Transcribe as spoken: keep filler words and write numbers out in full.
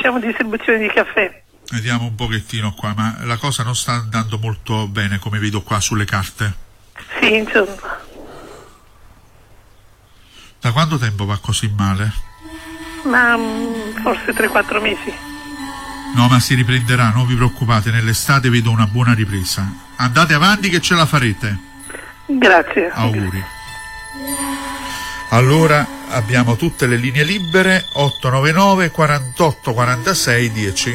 facciamo distribuzione di caffè. Vediamo un pochettino qua, ma la cosa non sta andando molto bene, come vedo qua sulle carte. Sì, insomma. Da quanto tempo va così male? Ma mh, forse tre quattro mesi. No, ma si riprenderà, non vi preoccupate, nell'estate vedo una buona ripresa. Andate avanti che ce la farete. Grazie. Auguri. Allora abbiamo tutte le linee libere, otto nove nove quarantotto quarantasei dieci.